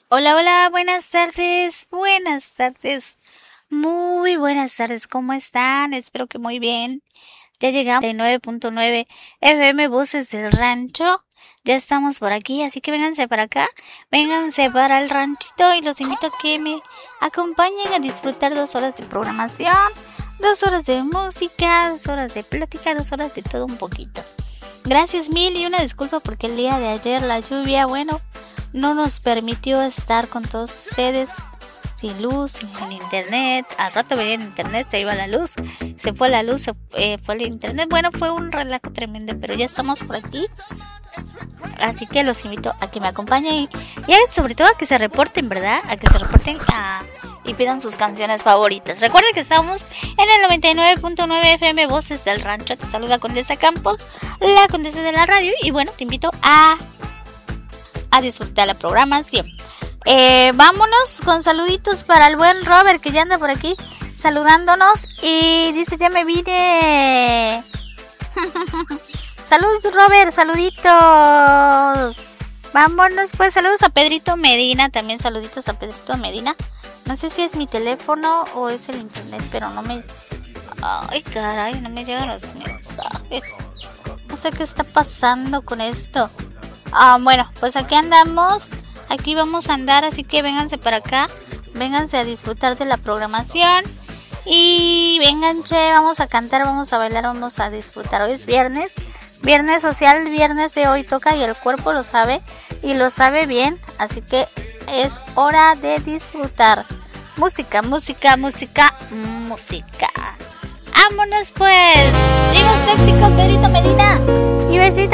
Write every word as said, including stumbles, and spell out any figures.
Hola, hola, buenas tardes, buenas tardes, muy buenas tardes, ¿cómo están? Espero que muy bien. Ya llegamos a nueve punto nueve F M Voces del Rancho, ya estamos por aquí, así que vénganse para acá, vénganse para el ranchito y los invito a que me acompañen a disfrutar dos horas de programación, dos horas de música, dos horas de plática, dos horas de todo un poquito. Gracias mil y una disculpa porque el día de ayer la lluvia, bueno, no nos permitió estar con todos ustedes sin luz, sin internet. Al rato venía el internet, se iba la luz, se fue la luz, se eh, fue el internet. Bueno, fue un relajo tremendo, pero ya estamos por aquí. Así que los invito a que me acompañen y sobre todo a que se reporten, ¿verdad? A que se reporten a, y pidan sus canciones favoritas. Recuerden que estamos en el noventa y nueve punto nueve F M Voces del Rancho. Te saluda Condesa Campos, la condesa de la radio. Y bueno, te invito a... a disfrutar la programación. Eh, vámonos con saluditos para el buen Robert que ya anda por aquí saludándonos y dice ya me vine. Saludos Robert, saluditos. Vámonos pues, saludos a Pedrito Medina, también saluditos a Pedrito Medina. No sé si es mi teléfono o es el internet, pero no me... Ay caray, no me llegan los mensajes. No sé qué está pasando con esto. Ah, bueno, pues aquí andamos, aquí vamos a andar, así que vénganse para acá, vénganse a disfrutar de la programación y vénganse, vamos a cantar, vamos a bailar, vamos a disfrutar. Hoy es viernes, viernes social, viernes de hoy toca y el cuerpo lo sabe y lo sabe bien, así que es hora de disfrutar. Música, música, música, música. Vámonos pues, primos tóxicos, Pedrito Medina y Bellita.